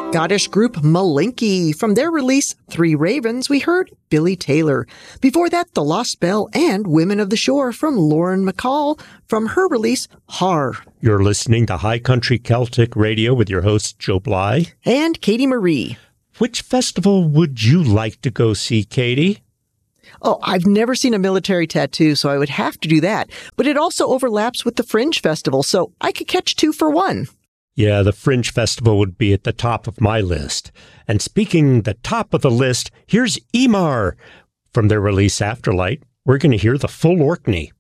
Scottish group Malinky. From their release, Three Ravens, we heard Billy Taylor. Before that, The Lost Bell and Women of the Shore from Lauren McCall. From her release, Har. You're listening to High Country Celtic Radio with your hosts, Joe Bly and Katie Marie. Which festival would you like to go see, Katie? Oh, I've never seen a military tattoo, so I would have to do that. But it also overlaps with the Fringe Festival, so I could catch 2 for 1. Yeah, the Fringe Festival would be at the top of my list. And speaking the top of the list, here's Emar. From their release Afterlight, we're going to hear the full Orkney.